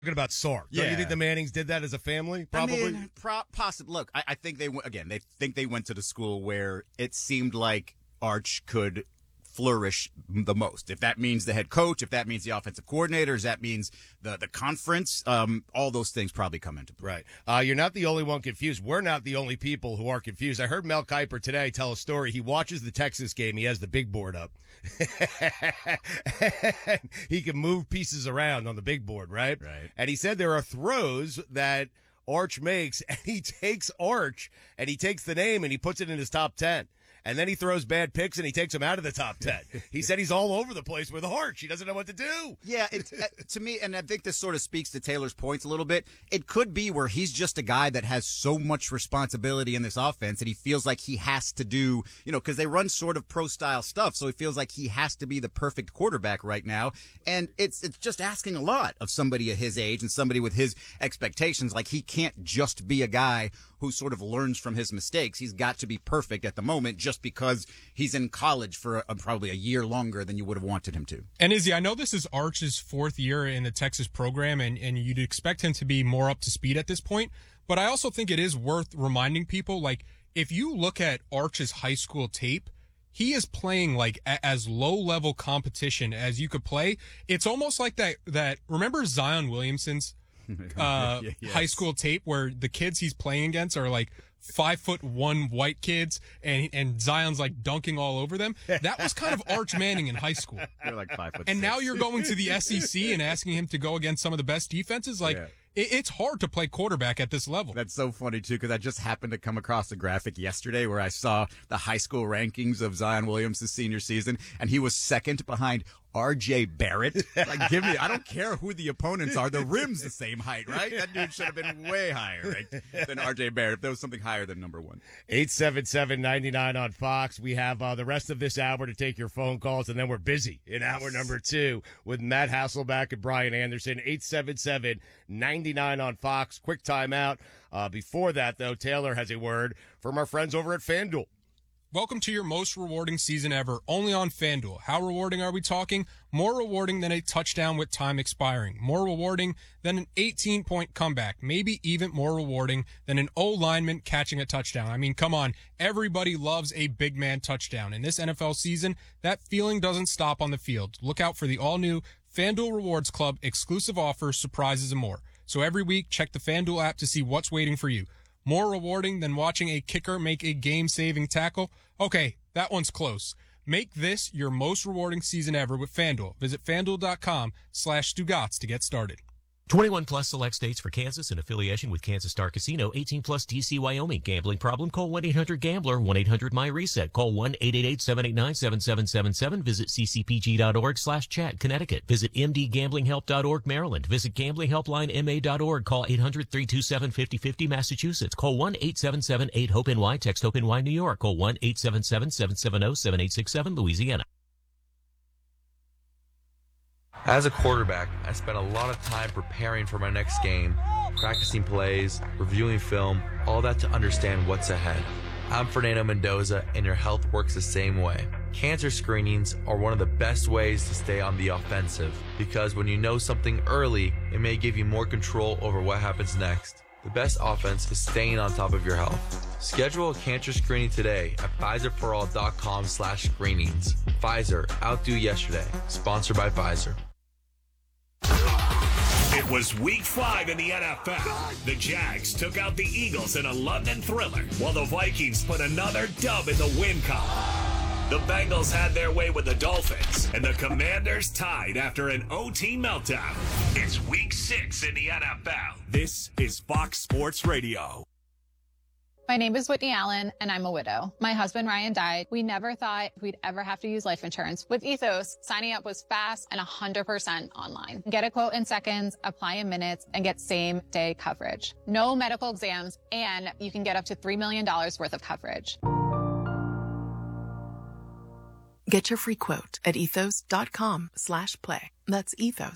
Talking about Sark. Don't you think the Mannings did that as a family? Probably. I mean, possibly. Look, I think they think they went to the school where it seemed like Arch could flourish the most. If that means the head coach, if that means the offensive coordinators, that means the conference, all those things probably come into play. Right. You're not the only one confused. We're not the only people who are confused. I heard Mel Kiper today tell a story. He watches the Texas game. He has the big board up. He can move pieces around on the big board, right? Right. And he said there are throws that Arch makes, and he takes Arch, and he takes the name, and he puts it in his top 10. And then he throws bad picks, and he takes him out of the top 10. He said he's all over the place with Arch. He doesn't know what to do. Yeah, to me, and I think this sort of speaks to Taylor's points a little bit, it could be where he's just a guy that has so much responsibility in this offense that he feels like he has to do, because they run sort of pro-style stuff, so he feels like he has to be the perfect quarterback right now. And it's just asking a lot of somebody at his age and somebody with his expectations. Like, he can't just be a guy who sort of learns from his mistakes. He's got to be perfect at the moment just because he's in college for probably a year longer than you would have wanted him to. And Izzy, I know this is Arch's fourth year in the Texas program, and you'd expect him to be more up to speed at this point. But I also think it is worth reminding people, like, if you look at Arch's high school tape, he is playing like as low-level competition as you could play. It's almost like that. Remember Zion Williamson's Yes. high school tape where the kids he's playing against are like 5'1" white kids and Zion's like dunking all over them? That was kind of Arch Manning in high school. They're like 5'6". And now you're going to the SEC and asking him to go against some of the best defenses. Like, it's hard to play quarterback at this level. That's so funny, too, because I just happened to come across a graphic yesterday where I saw the high school rankings of Zion Williams' senior season, and he was second behind R.J. Barrett. Like, I don't care who the opponents are. The rim's the same height, right? That dude should have been way higher than R.J. Barrett if there was something higher than number one. 877-99 on Fox. We have the rest of this hour to take your phone calls, and then we're busy in hour number 2 with Matt Hasselback and Brian Anderson. 877-99 on Fox. Quick timeout. Before that, though, Taylor has a word from our friends over at FanDuel. Welcome to your most rewarding season ever, only on FanDuel. How rewarding are we talking? More rewarding than a touchdown with time expiring. More rewarding than an 18-point comeback. Maybe even more rewarding than an O-lineman catching a touchdown. I mean, come on. Everybody loves a big man touchdown. In this NFL season, that feeling doesn't stop on the field. Look out for the all-new FanDuel Rewards Club exclusive offers, surprises, and more. So every week, check the FanDuel app to see what's waiting for you. More rewarding than watching a kicker make a game-saving tackle? Okay, that one's close. Make this your most rewarding season ever with FanDuel. Visit FanDuel.com/Stugotz to get started. 21 plus select states for Kansas in affiliation with Kansas Star Casino. 18 plus DC, Wyoming. Gambling problem? Call 1-800-GAMBLER. 1-800-MY-RESET. Call 1-888-789-7777. Visit ccpg.org/chat. Connecticut. Visit mdgamblinghelp.org. Maryland. Visit gamblinghelplinema.org. Call 800-327-5050. Massachusetts. Call 1-877-8-HOPE-NY. Text HOPE-NY. New York. Call 1-877-770-7867. Louisiana. As a quarterback, I spent a lot of time preparing for my next game, practicing plays, reviewing film, all that to understand what's ahead. I'm Fernando Mendoza, and your health works the same way. Cancer screenings are one of the best ways to stay on the offensive, because when you know something early, it may give you more control over what happens next. The best offense is staying on top of your health. Schedule a cancer screening today at PfizerForAll.com/screenings. Pfizer, outdo yesterday. Sponsored by Pfizer. It was week 5 in the NFL. The Jags took out the Eagles in a London thriller, while the Vikings put another dub in the win column. The Bengals had their way with the Dolphins, and the Commanders tied after an OT meltdown. It's week 6 in the NFL. This is Fox Sports Radio. My name is Whitney Allen, and I'm a widow. My husband, Ryan, died. We never thought we'd ever have to use life insurance. With Ethos, signing up was fast and 100% online. Get a quote in seconds, apply in minutes, and get same-day coverage. No medical exams, and you can get up to $3 million worth of coverage. Get your free quote at ethos.com/play. That's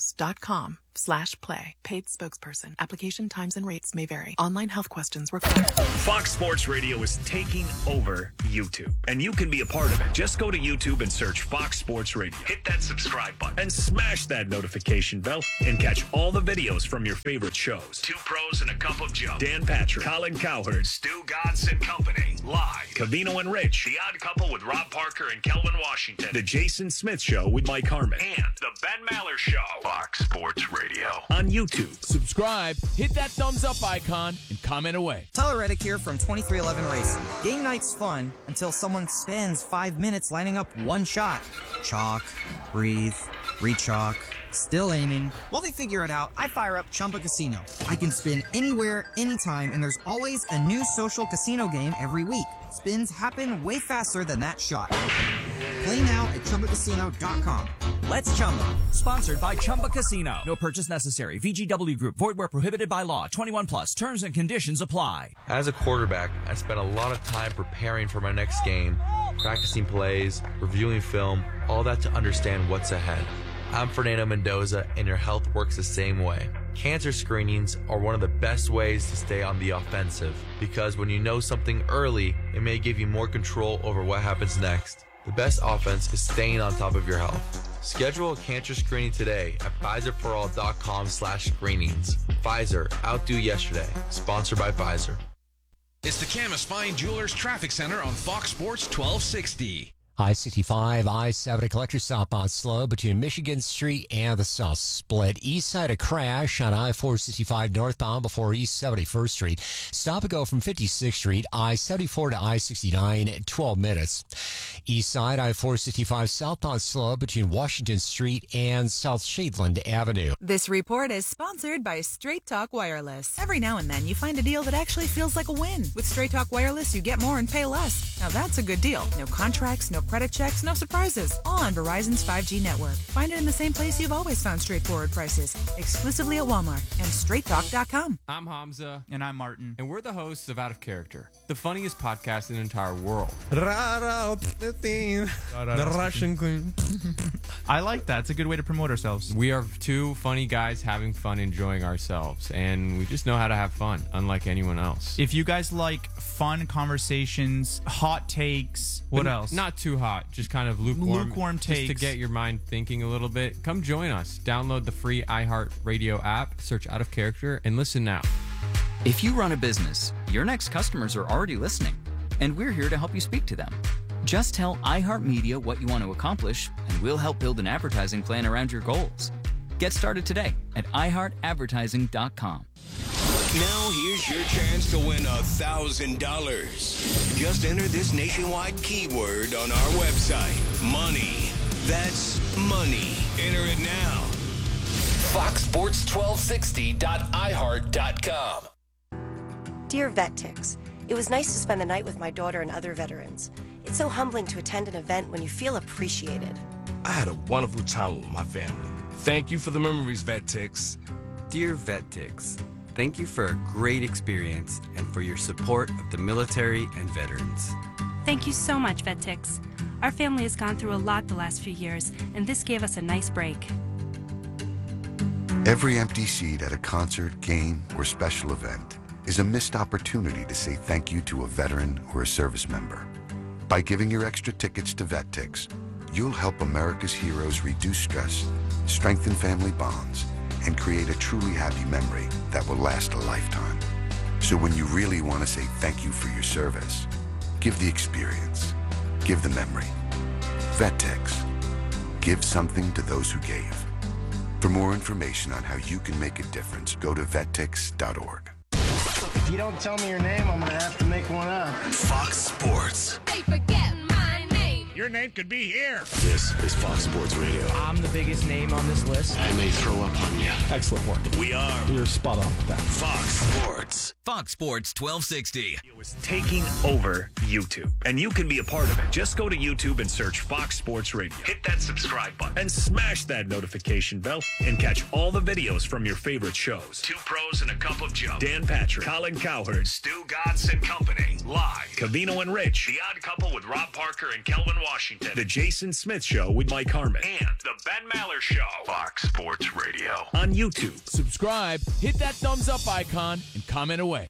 ethos.com/play. Paid spokesperson. Application times and rates may vary. Online health questions required. Fox Sports Radio is taking over YouTube, and you can be a part of it. Just go to YouTube and search Fox Sports Radio. Hit that subscribe button and smash that notification bell and catch all the videos from your favorite shows. Two Pros and a Cup of Joe. Dan Patrick, Colin Cowherd, Stu Godson Company. Live. Cavino and Rich. The Odd Couple with Rob Parker and Kelvin Washington. The Jason Smith Show with Mike Harmon. And The Ben Maller Show. Fox Sports Radio on YouTube. Subscribe, hit that thumbs up icon, and comment away. Tyler Reddick here from 2311 Racing. Game night's fun until someone spends 5 minutes lining up one shot. Chalk, breathe, re-chalk, still aiming. While they figure it out, I fire up Chumba Casino. I can spin anywhere, anytime, and there's always a new social casino game every week. Spins happen way faster than that shot. Play now at ChumbaCasino.com. Let's Chumba. Sponsored by Chumba Casino. No purchase necessary. VGW Group. Void where prohibited by law. 21 plus. Terms and conditions apply. As a quarterback, I spent a lot of time preparing for my next game, practicing plays, reviewing film, all that to understand what's ahead. I'm Fernando Mendoza, and your health works the same way. Cancer screenings are one of the best ways to stay on the offensive, because when you know something early, it may give you more control over what happens next. The best offense is staying on top of your health. Schedule a cancer screening today at PfizerForAll.com/screenings. Pfizer, outdo yesterday. Sponsored by Pfizer. It's the Camas Fine Jewelers Traffic Center on Fox Sports 1260. I-65, I-70 collector southbound slow between Michigan Street and the South Split. East side a crash on I-465 northbound before East 71st Street. Stop and go from 56th Street, I-74 to I-69, 12 minutes. East side I-465 southbound slow between Washington Street and South Shadeland Avenue. This report is sponsored by Straight Talk Wireless. Every now and then you find a deal that actually feels like a win. With Straight Talk Wireless, you get more and pay less. Now that's a good deal. No contracts, no credit checks, no surprises. All on Verizon's 5G network. Find it in the same place you've always found straightforward prices. Exclusively at Walmart and StraightTalk.com. I'm Hamza. And I'm Martin. And we're the hosts of Out of Character, the funniest podcast in the entire world. The Russian queen. I like that. It's a good way to promote ourselves. We are two funny guys having fun, enjoying ourselves, and we just know how to have fun, unlike anyone else. If you guys like fun conversations, hot takes, what else? Not too hot, just kind of lukewarm takes. Just to get your mind thinking a little bit. Come join us. Download the free iHeartRadio app, search Out of Character, and listen now. If you run a business, your next customers are already listening, and we're here to help you speak to them. Just tell iHeartMedia what you want to accomplish, and we'll help build an advertising plan around your goals. Get started today at iHeartAdvertising.com. Now here's your chance to win $1,000. Just enter this nationwide keyword on our website. Money. That's money. Enter it now. FoxSports1260.iHeart.com. Dear VetTix, it was nice to spend the night with my daughter and other veterans. It's so humbling to attend an event when you feel appreciated. I had a wonderful time with my family. Thank you for the memories, VetTix. Dear VetTix, thank you for a great experience and for your support of the military and veterans. Thank you so much, VetTix. Our family has gone through a lot the last few years, and this gave us a nice break. Every empty seat at a concert, game, or special event is a missed opportunity to say thank you to a veteran or a service member. By giving your extra tickets to VetTix, you'll help America's heroes reduce stress, strengthen family bonds, and create a truly happy memory that will last a lifetime. So when you really want to say thank you for your service, give the experience, give the memory. VetTix. Give something to those who gave. For more information on how you can make a difference, go to vettix.org. If you don't tell me your name, I'm going to have to make one up. Fox Sports. They forget my name. Your name could be here. This is Fox Sports Radio. I'm the biggest name on this list. I may throw up on you. Excellent work. You're spot on with that. Fox Sports. Fox Sports 1260. It was taking over YouTube, and you can be a part of it. Just go to YouTube and search Fox Sports Radio. Hit that subscribe button and smash that notification bell and catch all the videos from your favorite shows. Two Pros and a Cup of Joe. Dan Patrick, Colin Cowherd, Stu Godson Company. Live. Cavino and Rich. The Odd Couple with Rob Parker and Kelvin Washington. The Jason Smith Show with Mike Harmon. And the Ben Maller Show. Fox Sports Radio. On YouTube. Subscribe, hit that thumbs up icon, and comment away.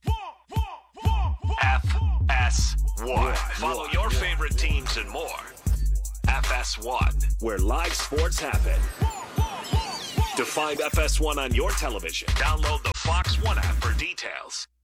FS1. Follow your favorite teams and more. FS1, where live sports happen. To find FS1 on your television, download the Fox One app for details.